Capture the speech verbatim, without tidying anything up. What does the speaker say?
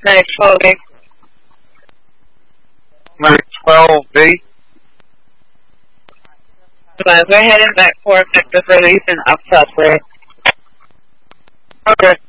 Medic twelve B. Medic twelve B. We're heading back for effective release and up southward. Okay.